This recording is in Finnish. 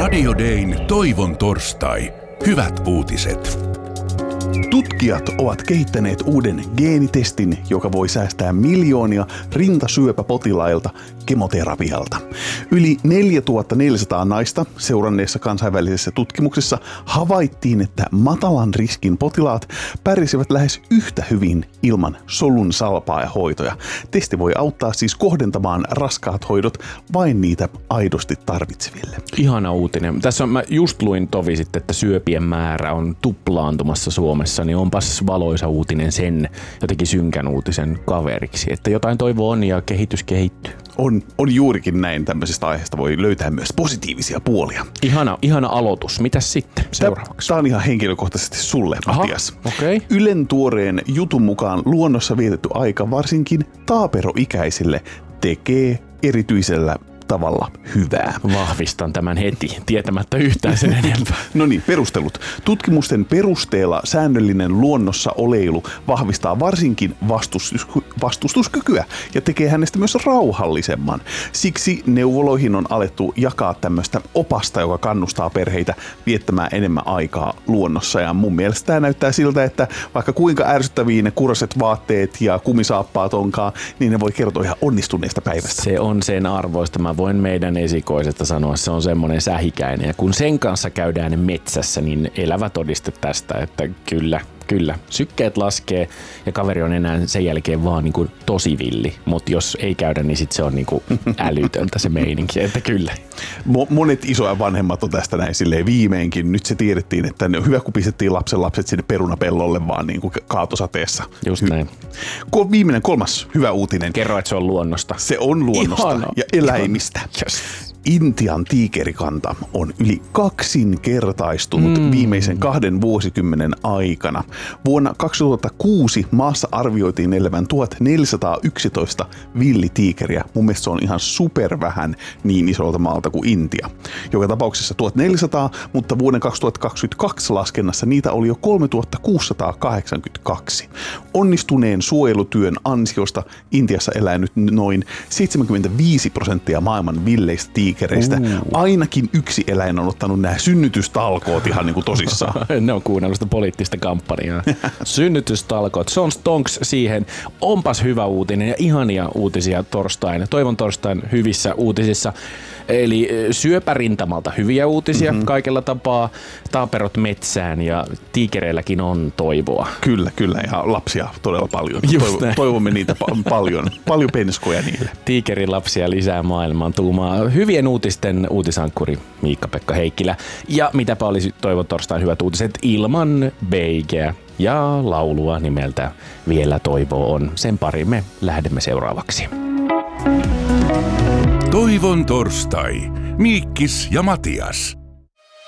Radio Dayn Toivon torstai. Hyvät uutiset. Tutkijat ovat kehittäneet uuden geenitestin, joka voi säästää miljoonia rintasyöpäpotilailta kemoterapialta. Yli 4400 naista seuranneessa kansainvälisessä tutkimuksessa havaittiin, että matalan riskin potilaat pärjäsivät lähes yhtä hyvin ilman solun salpaa ja hoitoja. Testi voi auttaa siis kohdentamaan raskaat hoidot vain niitä aidosti tarvitseville. Ihana uutinen. Mä just luin tovi sitten, että syöpien määrä on tuplaantumassa Suomessa, niin onpas valoisa uutinen sen jotenkin synkän uutisen kaveriksi, että jotain toivoa on ja kehitys kehittyy. On juurikin näin, tämmöisestä aiheesta voi löytää myös positiivisia puolia. Ihana aloitus. Mitäs sitten seuraavaksi? Tämä on ihan henkilökohtaisesti sulle, Matias. Okay. Ylen tuoreen jutun mukaan luonnossa vietetty aika varsinkin taaperoikäisille tekee erityisellä tavalla hyvää. Vahvistan tämän heti, tietämättä yhtään sen enempää. No niin, perustelut. Tutkimusten perusteella säännöllinen luonnossa oleilu vahvistaa varsinkin vastustuskykyä ja tekee hänestä myös rauhallisemman. Siksi neuvoloihin on alettu jakaa tämmöistä opasta, joka kannustaa perheitä viettämään enemmän aikaa luonnossa. Ja mun mielestä tämä näyttää siltä, että vaikka kuinka ärsyttäviä ne kuraset vaatteet ja kumisaappaat onkaan, niin ne voi kertoa ihan onnistuneesta päivästä. Se on sen arvoista. Mä voin meidän esikoisesta sanoa, se on semmoinen sähikäinen. Ja kun sen kanssa käydään metsässä, niin elävä todiste tästä, että kyllä. Sykkeet laskee ja kaveri on enää sen jälkeen vaan niin kuin tosi villi. Mutta jos ei käydä, niin sit se on niin kuin älytöntä se meininki, että kyllä. Monet isoja vanhemmat on tästä näin silleen viimeinkin. Nyt se tiedettiin, että ne hyvä kun pistettiin lapset sinne perunapellolle vaan niin kuin kaatosateessa. Just näin. Viimeinen kolmas hyvä uutinen. Kerro, että se on luonnosta. Se on luonnosta ja eläimistä. Yes. Intian tiikerikanta on yli kaksinkertaistunut viimeisen 2 vuosikymmenen aikana. Vuonna 2006 maassa arvioitiin elävän 1411 villitiikeriä. Mun mielestä se on ihan supervähän niin isolta maalta kuin Intia. Joka tapauksessa 1400, mutta vuoden 2022 laskennassa niitä oli jo 3682. Onnistuneen suojelutyön ansiosta Intiassa elää nyt noin 75% maailman villeistä tiikereistä. Ainakin yksi eläin on ottanut nämä synnytystalkoot ihan niin kuin tosissaan. Ne on kuunnellut sitä poliittista kampanjaa. Synnytystalkoot. Sean Stonks siihen. Onpas hyvä uutinen ja ihania uutisia torstain. Toivon torstain hyvissä uutisissa. Eli syöpärintamalta hyviä uutisia kaikella tapaa. Taaperot metsään ja tiikereilläkin on toivoa. Kyllä. Ja lapsia todella paljon. Toivomme niitä paljon. Paljon penskoja niille. Tiikerin lapsia lisää maailmaan tuumaa. Hyvien uutisten uutisankkuri Miikka-Pekka Heikkilä. Ja mitäpä olisi toivon torstain hyvät uutiset ilman beigeä ja laulua nimeltä Vielä toivoa on. Sen pariin me lähdemme seuraavaksi. Toivon torstai. Miikkis ja Matias.